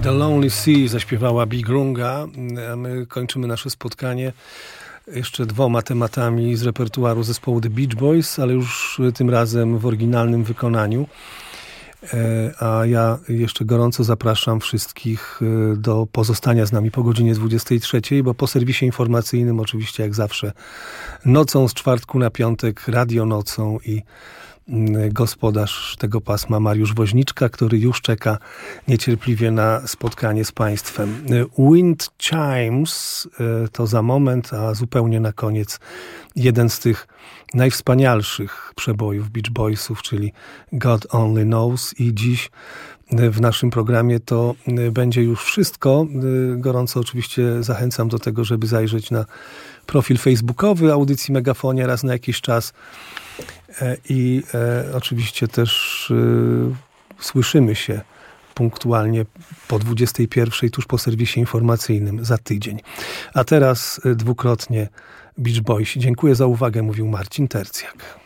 The Lonely Sea zaśpiewała Big Runga, a my kończymy nasze spotkanie jeszcze 2 tematami z repertuaru zespołu The Beach Boys, ale już tym razem w oryginalnym wykonaniu. A ja jeszcze gorąco zapraszam wszystkich do pozostania z nami po godzinie 23, bo po serwisie informacyjnym oczywiście jak zawsze nocą z czwartku na piątek, radio nocą i gospodarz tego pasma Mariusz Woźniczka, który już czeka niecierpliwie na spotkanie z Państwem. Wind Chimes to za moment, a zupełnie na koniec jeden z tych najwspanialszych przebojów Beach Boysów, czyli God Only Knows, i dziś w naszym programie to będzie już wszystko. Gorąco oczywiście zachęcam do tego, żeby zajrzeć na profil facebookowy audycji Megafonia raz na jakiś czas i oczywiście też słyszymy się punktualnie po 21 tuż po serwisie informacyjnym za tydzień. A teraz dwukrotnie Beach Boys. Dziękuję za uwagę, mówił Marcin Tercjak.